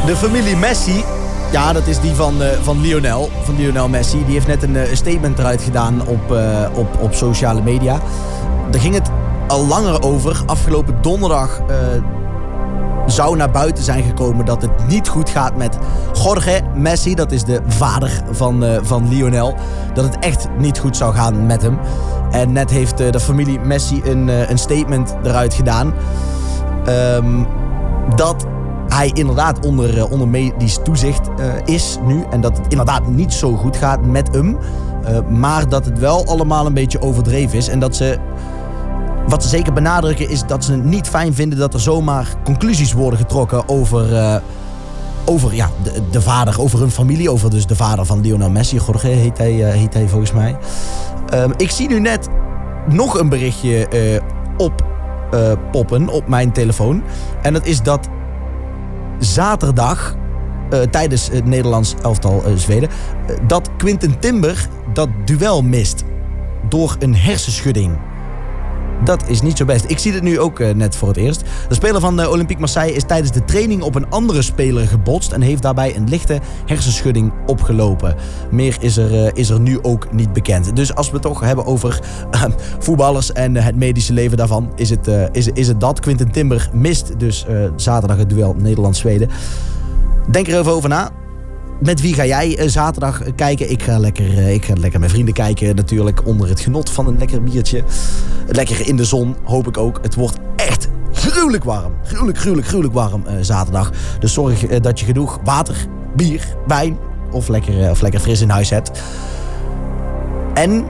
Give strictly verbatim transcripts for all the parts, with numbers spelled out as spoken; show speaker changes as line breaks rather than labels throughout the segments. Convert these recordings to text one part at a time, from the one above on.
De familie Messi, ja, dat is die van, uh, van Lionel, van Lionel Messi. Die heeft net een, uh, een statement eruit gedaan op, uh, op, op sociale media. Daar ging het al langer over. Afgelopen donderdag uh, zou naar buiten zijn gekomen dat het niet goed gaat met Jorge Messi. Dat is de vader van, uh, van Lionel. Dat het echt niet goed zou gaan met hem. En net heeft uh, de familie Messi een, uh, een statement eruit gedaan. Um, dat hij inderdaad onder, uh, onder medisch toezicht uh, is nu. En dat het inderdaad niet zo goed gaat met hem. Uh, maar dat het wel allemaal een beetje overdreven is. En dat ze, wat ze zeker benadrukken, is dat ze het niet fijn vinden dat er zomaar conclusies worden getrokken over, uh, over ja, de, de vader, over hun familie. Over dus de vader van Lionel Messi. Jorge heet hij, uh, heet hij volgens mij. Um, ik zie nu net nog een berichtje uh, op uh, poppen op mijn telefoon. En dat is dat zaterdag, uh, tijdens het Nederlands elftal uh, Zweden, uh, dat Quinten Timber dat duel mist door een hersenschudding. Dat is niet zo best. Ik zie het nu ook uh, net voor het eerst. De speler van uh, Olympique Marseille is tijdens de training op een andere speler gebotst en heeft daarbij een lichte hersenschudding opgelopen. Meer is er, uh, is er nu ook niet bekend. Dus als we het toch hebben over uh, voetballers en uh, het medische leven daarvan, is het, uh, is, is het dat. Quinten Timber mist dus uh, zaterdag het duel Nederland-Zweden. Denk er even over na. Met wie ga jij uh, zaterdag uh, kijken? Ik ga, lekker, uh, ik ga lekker met vrienden kijken natuurlijk. Onder het genot van een lekker biertje. Lekker in de zon, hoop ik ook. Het wordt echt gruwelijk warm. Gruwelijk, gruwelijk, gruwelijk warm uh, zaterdag. Dus zorg uh, dat je genoeg water, bier, wijn of lekker, uh, of lekker fris in huis hebt. En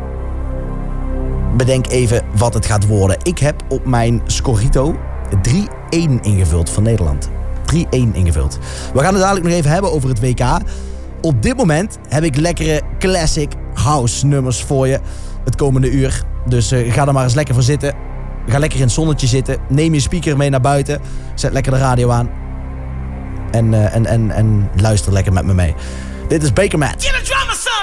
bedenk even wat het gaat worden. Ik heb op mijn Scorito drie één ingevuld van Nederland. drie één ingevuld. We gaan het dadelijk nog even hebben over het W K. Op dit moment heb ik lekkere classic house nummers voor je het komende uur. Dus uh, ga er maar eens lekker voor zitten. Ga lekker in het zonnetje zitten. Neem je speaker mee naar buiten. Zet lekker de radio aan. En, uh, en, en, en luister lekker met me mee. Dit is Bakermat.